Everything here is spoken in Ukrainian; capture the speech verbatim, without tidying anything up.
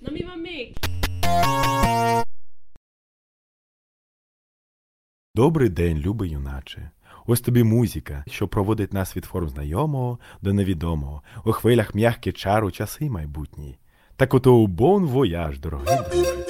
No mi van még? Добрий день, любий юначе. Ось тобі музика, що проводить нас від форм знайомого до невідомого, у хвилях м'які чару часи майбутні. Так ото у бон вояж, дорогий друже.